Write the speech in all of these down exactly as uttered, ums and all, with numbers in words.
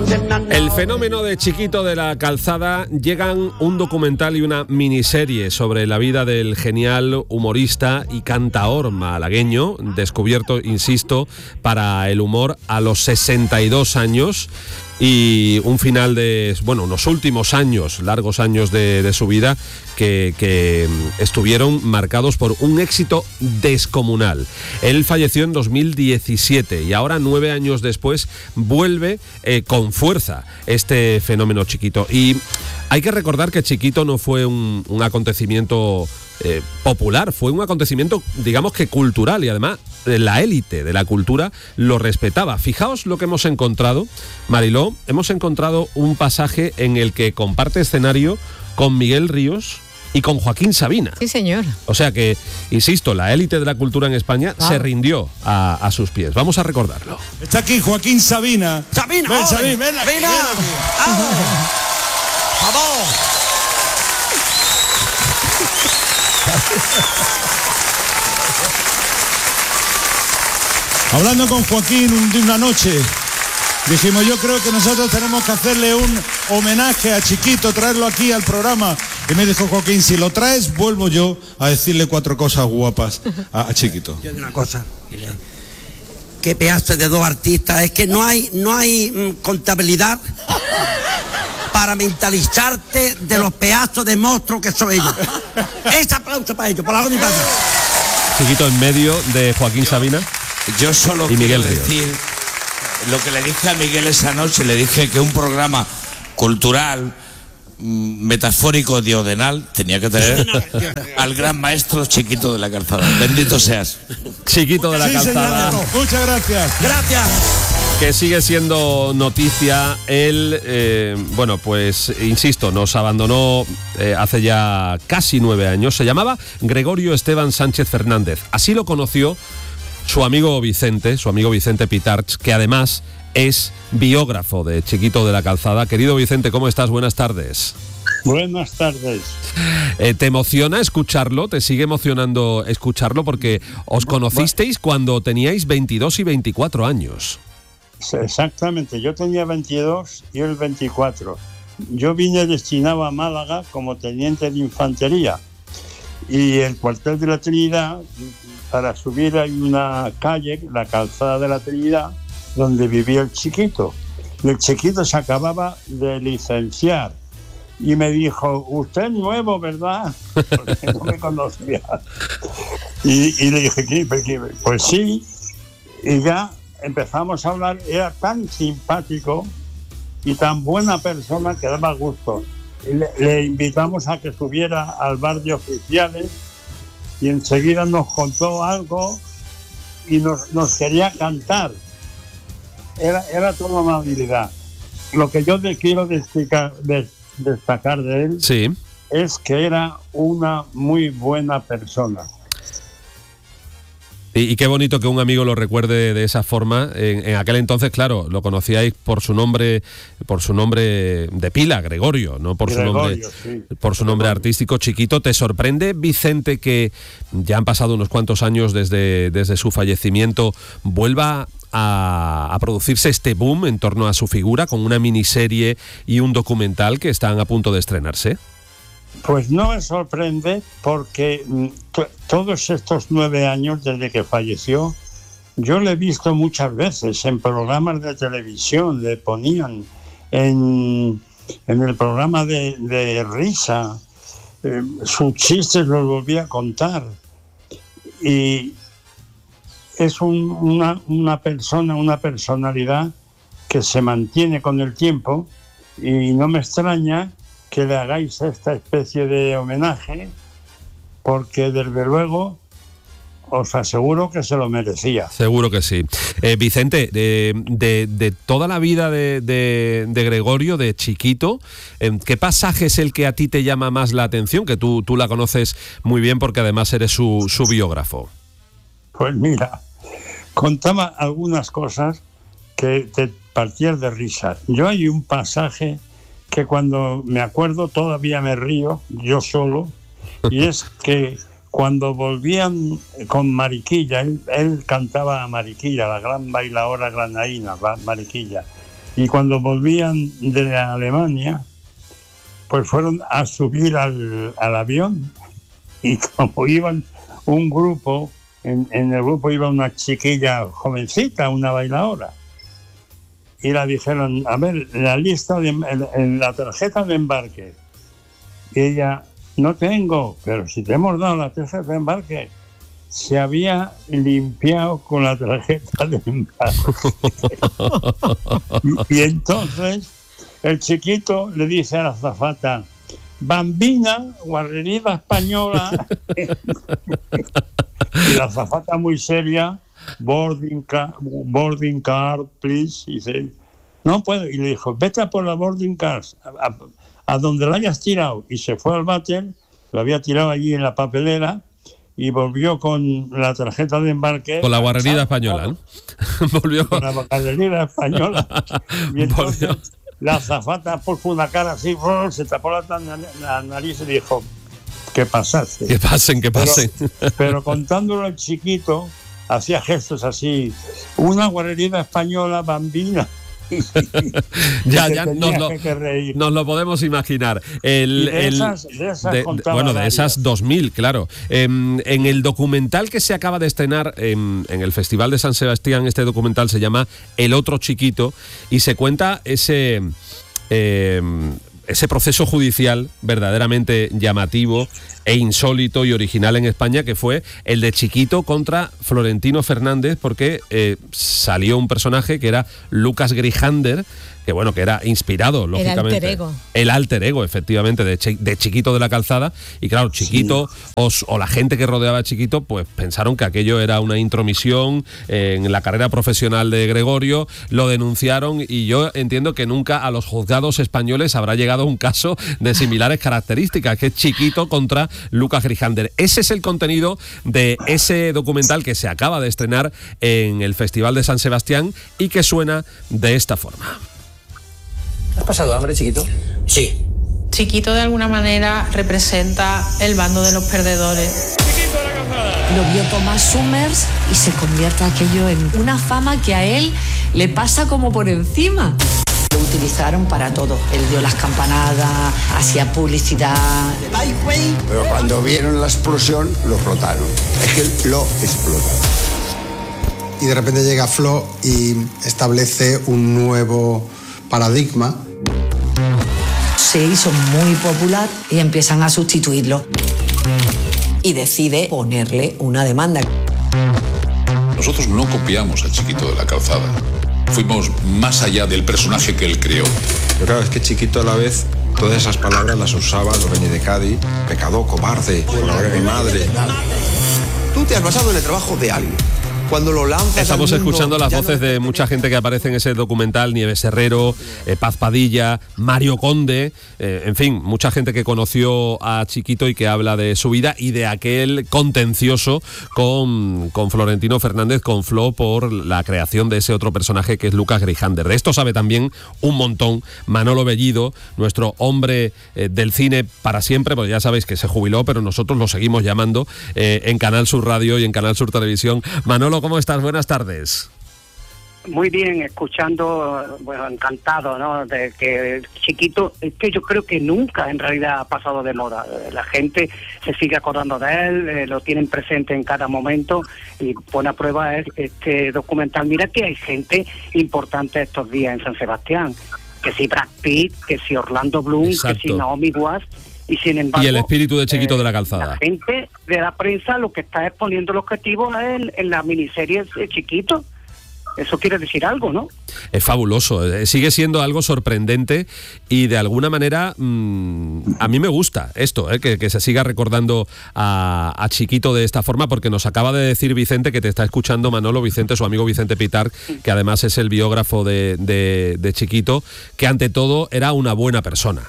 El fenómeno de Chiquito de la Calzada. Llegan un documental y una miniserie sobre la vida del genial humorista y cantaor malagueño, descubierto, insisto, para el humor a los sesenta y dos años. Y un final de, bueno, unos últimos años, largos años de, de su vida que, que estuvieron marcados por un éxito descomunal. Él falleció en dos mil diecisiete y ahora, nueve años después, vuelve eh, con fuerza este fenómeno Chiquito. Y hay que recordar que Chiquito no fue un, un acontecimiento eh, popular, fue un acontecimiento, digamos que cultural, y además la élite de la cultura lo respetaba. Fijaos lo que hemos encontrado, Mariló, hemos encontrado un pasaje en el que comparte escenario con Miguel Ríos y con Joaquín Sabina. Sí, señor. O sea que, insisto, la élite de la cultura en España wow. se rindió a, a sus pies. Vamos a recordarlo. Está aquí Joaquín Sabina. Sabina, ven, Sabina, ven, aquí, ven aquí. ¡Vamos! Hablando con Joaquín de una noche, dijimos, yo creo que nosotros tenemos que hacerle un homenaje a Chiquito, traerlo aquí al programa. Y me dijo Joaquín, si lo traes, vuelvo yo a decirle cuatro cosas guapas a, a Chiquito. Yo digo una cosa, qué pedazo de dos artistas, es que no hay, no hay mmm, contabilidad para mentalizarte de los pedazos de monstruos que son ellos. Ese aplauso para ellos, por la única. Chiquito en medio de Joaquín Sabina. Yo solo y Miguel quiero decir lo que le dije a Miguel esa noche. Le dije que un programa cultural, metafórico, diodenal, tenía que tener al gran maestro Chiquito de la Calzada. Bendito seas. Chiquito de la sí, Calzada. Señor. Muchas gracias. Gracias. Que sigue siendo noticia. Él, eh, bueno, pues, insisto, nos abandonó eh, hace ya casi nueve años. Se llamaba Gregorio Esteban Sánchez Fernández. Así lo conoció su amigo Vicente, su amigo Vicente Pitarch, que además es biógrafo de Chiquito de la Calzada. Querido Vicente, ¿cómo estás? Buenas tardes. Buenas tardes. Eh, ¿Te emociona escucharlo? ¿Te sigue emocionando escucharlo? Porque os conocisteis cuando teníais veintidós y veinticuatro años. Exactamente, yo tenía veintidós y él veinticuatro. Yo vine destinado a Málaga como teniente de infantería. Y el cuartel de la Trinidad, para subir hay una calle, la Calzada de la Trinidad, donde vivía el Chiquito. Y el Chiquito se acababa de licenciar. Y me dijo, usted es nuevo, ¿verdad? Porque no me conocía. Y, y le dije, pues sí. Y ya empezamos a hablar. Era tan simpático y tan buena persona que daba gusto. Le, le invitamos a que subiera al bar de oficiales y enseguida nos contó algo y nos, nos quería cantar. Era, era toda amabilidad. Lo que yo te quiero destacar, des, destacar de él sí. es que era una muy buena persona. Y, y qué bonito que un amigo lo recuerde de esa forma. En, en aquel entonces, claro, lo conocíais por su nombre, por su nombre de pila, Gregorio, no por Gregorio, su nombre, sí. por su nombre artístico, Chiquito. ¿Te sorprende, Vicente, que ya han pasado unos cuantos años desde, desde su fallecimiento, vuelva a, a producirse este boom en torno a su figura con una miniserie y un documental que están a punto de estrenarse? Pues no me sorprende porque t- todos estos nueve años desde que falleció, yo le he visto muchas veces en programas de televisión, le ponían en, en el programa de, de risa, eh, sus chistes los volvía a contar. Y es un, una, una persona, una personalidad que se mantiene con el tiempo y no me extraña que le hagáis esta especie de homenaje, porque desde luego os aseguro que se lo merecía. Seguro que sí. Eh, Vicente, de, de, de toda la vida de, de, de Gregorio, de Chiquito, eh, ¿qué pasaje es el que a ti te llama más la atención? Que tú, tú la conoces muy bien porque además eres su, su biógrafo. Pues mira, contaba algunas cosas que te partías de risa. Yo hay un pasaje que cuando me acuerdo todavía me río, yo solo, y es que cuando volvían con Mariquilla, él, él cantaba a Mariquilla, la gran bailadora granaína, Mariquilla, Y cuando volvían de Alemania, pues fueron a subir al, al avión, y como iban un grupo, en, en el grupo iba una chiquilla jovencita, una bailadora, y la dijeron, a ver, la lista, de, en, en la tarjeta de embarque. Y ella, no tengo, pero si te hemos dado la tarjeta de embarque. Se había limpiado con la tarjeta de embarque. y, y entonces el chiquito le dice a la azafata, bambina, guarrería española. Y la azafata muy seria, boarding car, boarding car, please. Y dice, no puedo. Y le dijo, vete a por la boarding car, a, a, a donde la hayas tirado. Y se fue al váter, lo había tirado allí en la papelera, y volvió con la tarjeta de embarque. Con la guarrería española, ¿no? volvió con la guarrería española. Y entonces volvió. La azafata puso una cara así, se tapó la, la nariz y dijo, que pasase. Que pasen, que pasen. Pero, pero contándolo al chiquito, hacía gestos así, una guarrería española bambina. ya, ya nos lo, nos lo podemos imaginar. El, de el, esas, de esas de, bueno, de esas dos mil, claro. Eh, en el documental que se acaba de estrenar eh, en el Festival de San Sebastián, este documental se llama El otro chiquito, y se cuenta ese... Eh, ese proceso judicial verdaderamente llamativo e insólito y original en España, que fue el de Chiquito contra Florentino Fernández, porque eh, salió un personaje que era Lucas Grijander, que bueno, que era inspirado, lógicamente. El alter ego. El alter ego, efectivamente, de, Ch- de Chiquito de la Calzada. Y claro, Chiquito sí. o, o la gente que rodeaba a Chiquito, pues pensaron que aquello era una intromisión en la carrera profesional de Gregorio, lo denunciaron, y yo entiendo que nunca a los juzgados españoles habrá llegado un caso de similares características, que es Chiquito contra Lucas Grijander. Ese es el contenido de ese documental que se acaba de estrenar en el Festival de San Sebastián y que suena de esta forma. ¿Has pasado hambre, Chiquito? Sí. Chiquito de alguna manera representa el bando de los perdedores. Lo vio Thomas Summers y se convierte aquello en una fama que a él le pasa como por encima. Lo utilizaron para todo. Él dio las campanadas, hacía publicidad. Pero cuando vieron la explosión, lo explotaron. Es que lo explotaron. Y de repente llega Flo y establece un nuevo paradigma. Se hizo muy popular y empiezan a sustituirlo. Y decide ponerle una demanda. Nosotros no copiamos a Chiquito de la Calzada. Fuimos más allá del personaje que él creó. Pero claro, es que Chiquito a la vez, todas esas palabras las usaba, lo venía de Cádiz, pecador, cobarde, la hora de mi madre. Tú te has basado en el trabajo de alguien. Cuando lo lanzas. Estamos al mundo, escuchando las voces no... de mucha gente que aparece en ese documental: Nieves Herrero, eh, Paz Padilla, Mario Conde, eh, en fin, mucha gente que conoció a Chiquito y que habla de su vida y de aquel contencioso con, con Florentino Fernández, con Flo, por la creación de ese otro personaje que es Lucas Grijander. De esto sabe también un montón Manolo Bellido, nuestro hombre eh, del cine para siempre, porque ya sabéis que se jubiló, pero nosotros lo seguimos llamando eh, en Canal Sur Radio y en Canal Sur Televisión. Manolo, ¿cómo estás? Buenas tardes. Muy bien, escuchando, bueno, encantado, ¿no? De que Chiquito, es que yo creo que nunca en realidad ha pasado de moda. La gente se sigue acordando de él, eh, lo tienen presente en cada momento, y buena prueba es este documental. Mira que hay gente importante estos días en San Sebastián, que si Brad Pitt, que si Orlando Bloom, Exacto. que si Naomi Watts. Y sin embargo, y el espíritu de Chiquito eh, de la Calzada. La gente de la prensa lo que está exponiendo el objetivo es en, en la miniserie de Chiquito. Eso quiere decir algo, ¿no? Es fabuloso, sigue siendo algo sorprendente y de alguna manera mmm, a mí me gusta esto, ¿eh? que, que se siga recordando a, a Chiquito de esta forma, porque nos acaba de decir Vicente, que te está escuchando, Manolo, Vicente, su amigo Vicente Pitar, que además es el biógrafo de, de, de Chiquito, que ante todo era una buena persona.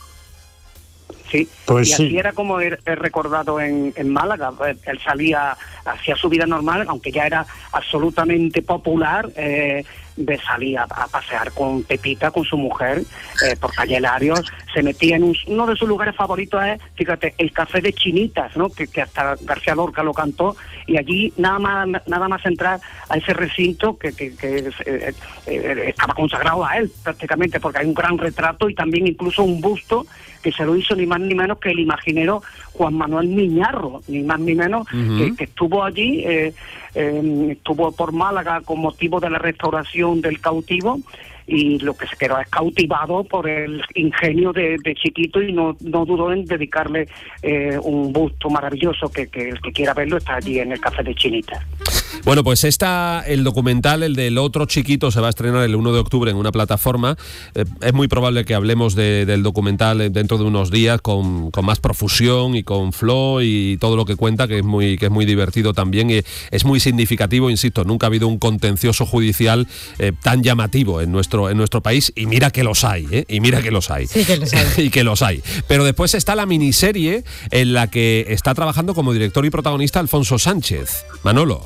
Sí, pues y sí. así era como he, he recordado en, en Málaga. Él salía, hacía su vida normal, aunque ya era absolutamente popular, eh, de salir a, a pasear con Pepita, con su mujer, eh, por calle Larios. Se metía en un, uno de sus lugares favoritos, es, fíjate, el Café de Chinitas, ¿no? Que, que hasta García Lorca lo cantó, y allí nada más nada más entrar a ese recinto que, que, que eh, eh, estaba consagrado a él prácticamente, porque hay un gran retrato y también incluso un busto que se lo hizo ni más ni menos que el imaginero Juan Manuel Miñarro, ni más ni menos, uh-huh. que, que estuvo allí, eh, eh, estuvo por Málaga con motivo de la restauración del cautivo, y lo que se quedó es cautivado por el ingenio de, de Chiquito, y no, no dudó en dedicarle eh, un busto maravilloso que, que el que quiera verlo está allí en el Café de Chinitas. Bueno, pues esta, el documental, el del otro Chiquito, se va a estrenar el uno de octubre en una plataforma. Eh, es muy probable que hablemos de, del documental dentro de unos días con, con más profusión y con flow y todo lo que cuenta, que es muy, que es muy divertido también, y es muy significativo, insisto, nunca ha habido un contencioso judicial eh, tan llamativo en nuestro, en nuestro país, y mira que los hay, ¿eh? Y mira que los hay. Sí, que los hay. Y que los hay. Pero después está la miniserie en la que está trabajando como director y protagonista Alfonso Sánchez. Manolo.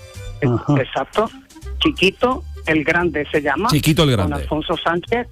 Ajá. Exacto, Chiquito el Grande se llama. Chiquito el Grande. Con Alfonso Sánchez,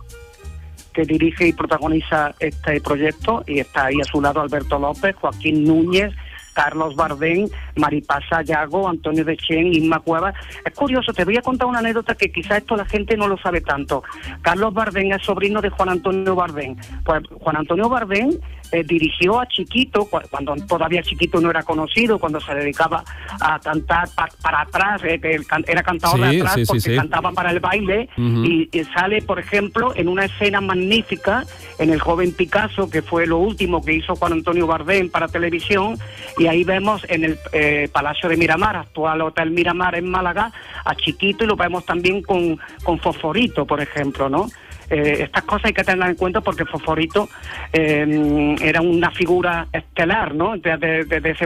que dirige y protagoniza este proyecto, y está ahí a su lado Alberto López, Joaquín Núñez, Carlos Bardén, Maripasa Yago, Antonio Dechen, Inma Cuevas. Es curioso, te voy a contar una anécdota que quizá esto la gente no lo sabe tanto. Carlos Bardén es sobrino de Juan Antonio Bardén. Pues Juan Antonio Bardén eh, dirigió a Chiquito, cuando todavía Chiquito no era conocido, cuando se dedicaba a cantar pa, para atrás, eh, que él era cantador sí, de atrás, sí, porque sí, sí. cantaba para el baile, uh-huh. y, y sale, por ejemplo, en una escena magnífica, en El Joven Picasso, que fue lo último que hizo Juan Antonio Bardén para televisión, y ahí vemos en el eh, Palacio de Miramar, actual Hotel Miramar en Málaga, a Chiquito, y lo vemos también con, con Fosforito, por ejemplo, ¿no? Eh, estas cosas hay que tener en cuenta porque Fosforito eh, era una figura estelar, ¿no? De, de, de ese